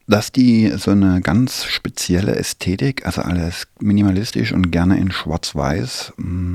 dass die so eine ganz spezielle Ästhetik, also alles minimalistisch und gerne in Schwarz-Weiß,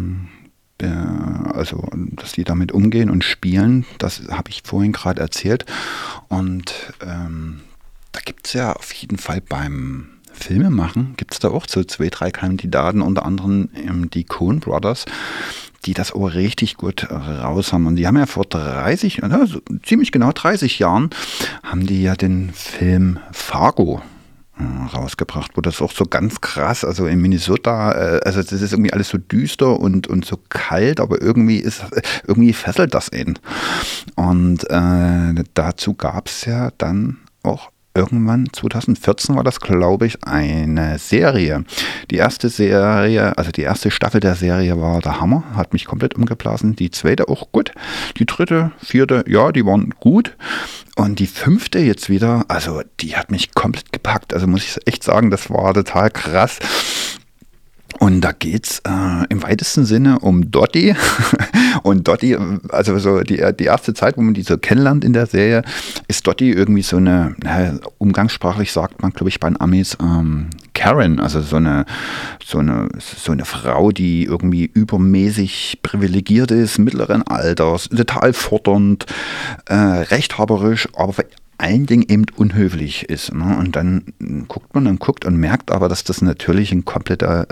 also dass die damit umgehen und spielen, das habe ich vorhin gerade erzählt. Und da gibt es ja auf jeden Fall beim Filmemachen, gibt es da auch so 2, 3 Kandidaten, unter anderem die Coen Brothers, die das auch richtig gut raus haben. Und die haben ja vor 30, also ziemlich genau 30 Jahren, haben die ja den Film Fargo rausgebracht, wo das auch so ganz krass, also in Minnesota, also das ist irgendwie alles so düster und so kalt, aber irgendwie fesselt das ihn. Und dazu gab es ja dann auch irgendwann 2014 war das, glaube ich, eine Serie. Die erste Serie, also die erste Staffel der Serie war der Hammer, hat mich komplett umgeblasen. Die zweite auch gut. Die dritte, vierte, ja, die waren gut. Und die 5. jetzt wieder, also die hat mich komplett gepackt. Also muss ich echt sagen, das war total krass. Und da geht's im weitesten Sinne um Dottie. Und Dottie, also so die erste Zeit, wo man die so kennenlernt in der Serie, ist Dottie irgendwie so eine, umgangssprachlich sagt man, glaube ich, bei den Amis, Karen, also so eine Frau, die irgendwie übermäßig privilegiert ist, mittleren Alters, total fordernd, rechthaberisch, aber vor allen Dingen eben unhöflich ist. Ne? Und dann guckt man und merkt aber, dass das natürlich ein kompletter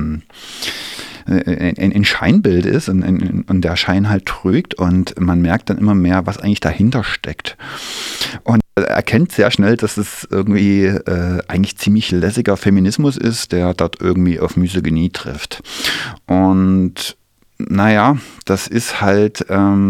ein Scheinbild ist und der Schein halt trügt und man merkt dann immer mehr, was eigentlich dahinter steckt. Und erkennt sehr schnell, dass es irgendwie eigentlich ziemlich lässiger Feminismus ist, der dort irgendwie auf Misogynie trifft. Und naja, das ist halt,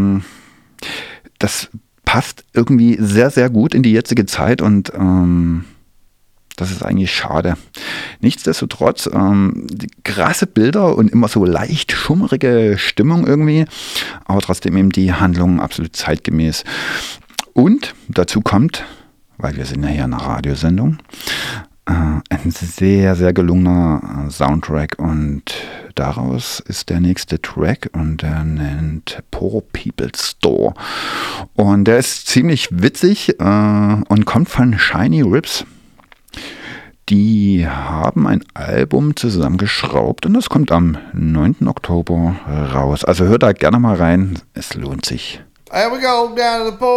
das passt irgendwie sehr, sehr gut in die jetzige Zeit und das ist eigentlich schade. Nichtsdestotrotz, krasse Bilder und immer so leicht schummrige Stimmung irgendwie, aber trotzdem eben die Handlung absolut zeitgemäß. Und dazu kommt, weil wir sind ja hier in einer Radiosendung, ein sehr, sehr gelungener Soundtrack und daraus ist der nächste Track und der nennt Poor People's Store. Und der ist ziemlich witzig und kommt von Shiny Rips. Die haben ein Album zusammengeschraubt und das kommt am 9. Oktober raus. Also hört da gerne mal rein, es lohnt sich. Here we go down to the